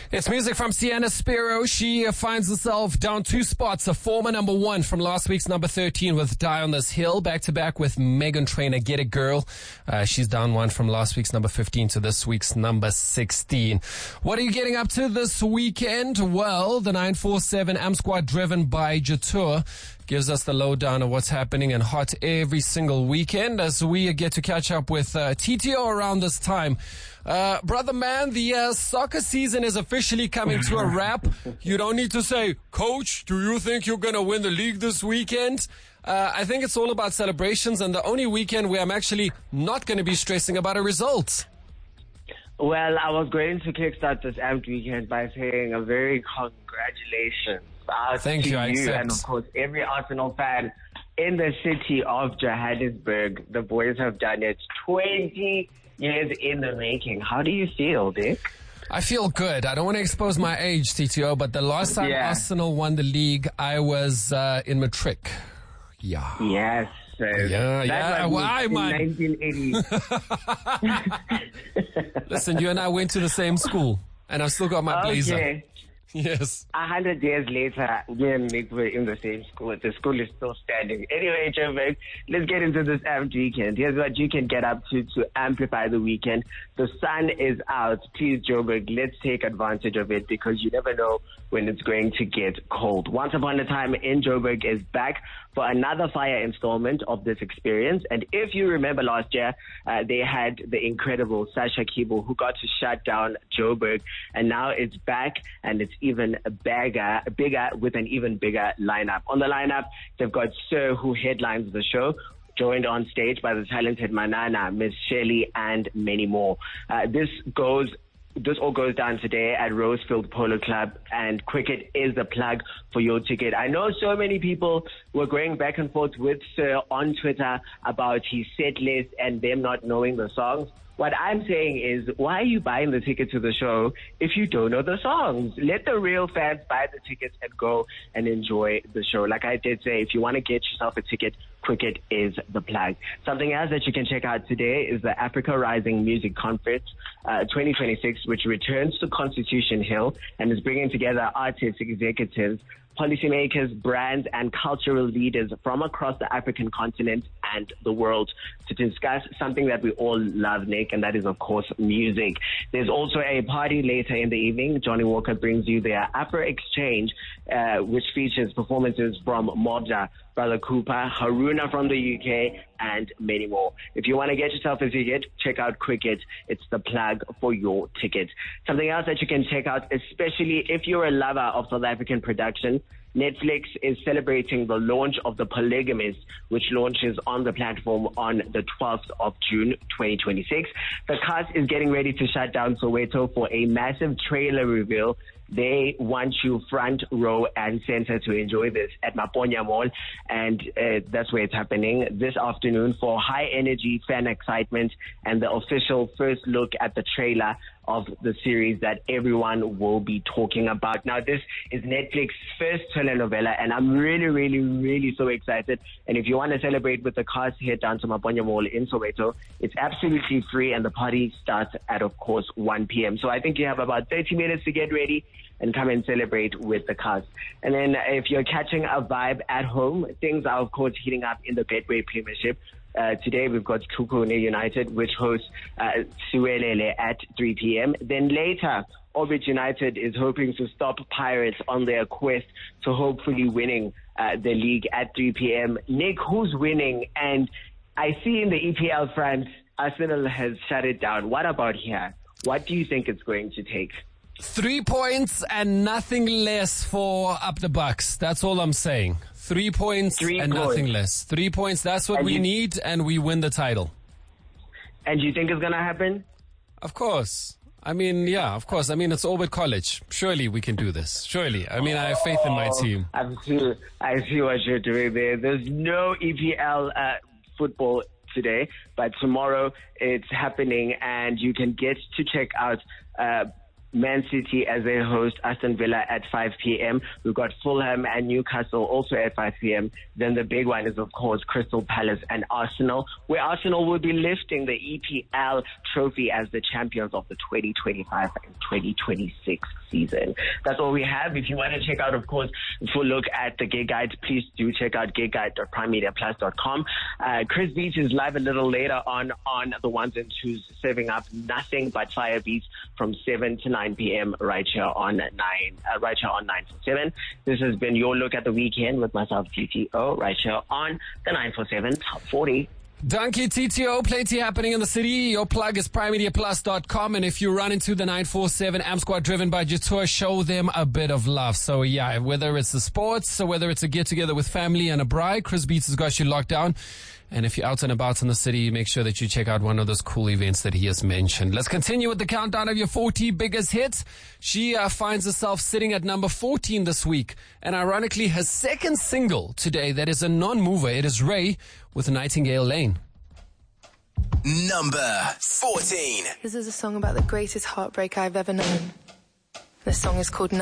It's music from Sienna Spiro. She finds herself down 2 spots, a former number 1 from last week's number 13 with Die on This Hill, back to back with Meghan Trainor, Get It Girl. She's down 1 from last week's number 15 to this week's number 16. What are you getting up to this weekend? Well, the 947 Am Squad driven by Jatur gives us the lowdown of what's happening in hot every single weekend as we get to catch up with TTO around this time. Brother man, the soccer season is officially coming to a wrap. You don't need to say, Coach, do you think you're going to win the league this weekend? I think it's all about celebrations, and the only weekend where I'm actually not going to be stressing about a result. Well, I was going to kickstart this amped weekend by saying a very congratulations Thank to you, I accept. And of course every Arsenal fan in the city of Johannesburg. The boys have done it 20 years in the making. How do you feel, Dick? I feel good. I don't want to expose my age, TTO, but the last time Arsenal won the league, I was in matric. Yeah. Yes. Yeah. Why, man? 1980. Listen, you and I went to the same school, and I've still got my blazer. Okay. Yes. 100 years later, me and Nick were in the same school. The school is still standing. Anyway, Joburg, let's get into this amped weekend. Here's what you can get up to amplify the weekend. The sun is out. Please, Joburg, let's take advantage of it because you never know when it's going to get cold. Once Upon a Time in Joburg is back for another fire installment of this experience. And if you remember last year, they had the incredible Sasha Kibo who got to shut down Joburg. And now it's back and it's even bigger with an even bigger lineup. On the lineup, they've got Sir, who headlines the show, joined on stage by the talented Manana, Miss Shelley, and many more. This all goes down today at Rosefield Polo Club, and cricket is the plug for your ticket. I know so many people were going back and forth with Sir on Twitter about his set list and them not knowing the songs. What I'm saying is, why are you buying the ticket to the show if you don't know the songs? Let the real fans buy the tickets and go and enjoy the show. Like I did say, if you want to get yourself a ticket, cricket is the plug. Something else that you can check out today is the Africa Rising Music Conference 2026, which returns to Constitution Hill and is bringing together artists, executives, policymakers, brands, and cultural leaders from across the African continent and the world to discuss something that we all love, Nick, and that is, of course, music. There's also a party later in the evening. Johnny Walker brings you their Afro Exchange, which features performances from Mobja, Brother Cooper, Haruna from the UK, and many more. If you want to get yourself a ticket, check out Cricket. It's the plug for your ticket. Something else that you can check out, especially if you're a lover of South African production, Netflix is celebrating the launch of The Polygamist, which launches on the platform on the 12th of June, 2026. The cast is getting ready to shut down Soweto for a massive trailer reveal. They want you front row and center to enjoy this at Maponya Mall, and that's where it's happening this afternoon for high energy fan excitement and the official first look at the trailer of the series that everyone will be talking about. Now, this is Netflix's first telenovela, and I'm really, really, really so excited. And if you want to celebrate with the cast, head down to Maponya Mall in Soweto. It's absolutely free, and the party starts at, of course, 1 p.m. So I think you have about 30 minutes to get ready and come and celebrate with the cast. And then if you're catching a vibe at home, things are, of course, heating up in the Betway Premiership. Today we've got Tukune United, which hosts Siwelele at 3 p.m. Then later, Orbit United is hoping to stop Pirates on their quest to hopefully winning the league at 3 p.m. Nick, who's winning? And I see in the EPL front, Arsenal has shut it down. What about here? What do you think it's going to take? 3 points and nothing less for Up the Bucks. That's all I'm saying. 3 points and nothing less. 3 points, that's what we need, and we win the title. And you think it's going to happen? Of course. I mean, yeah, of course. I mean, it's Orbit College. Surely we can do this. Surely. I mean, I have faith in my team. I see what you're doing there. There's no EPL football today, but tomorrow it's happening, and you can get to check out Man City as they host Aston Villa at 5 p.m. We've got Fulham and Newcastle also at 5 p.m. Then the big one is, of course, Crystal Palace and Arsenal, where Arsenal will be lifting the EPL trophy as the champions of the 2025 and 2026 season. That's all we have. If you want to check out, of course, a full look at the gig guide, please do check out gigguide.primemediaplus.com. Chris Beach is live a little later on the ones and twos, serving up nothing but fire beats from 7 to 9 p.m. right here on 947. This has been your look at the weekend with myself, TTO, right here on the 947 Top 40. Donkey TTO, plenty happening in the city. Your plug is primemediaplus.com. And if you run into the 947 Am Squad driven by Jatur, show them a bit of love. So yeah, whether it's the sports or whether it's a get together with family and a bride, Chris Beats has got you locked down. And if you're out and about in the city, make sure that you check out one of those cool events that he has mentioned. Let's continue with the countdown of your 40 biggest hits. She finds herself sitting at number 14 this week. And ironically, her second single today that is a non-mover. It is Ray with Nightingale Lane. Number 14. This is a song about the greatest heartbreak I've ever known. The song is called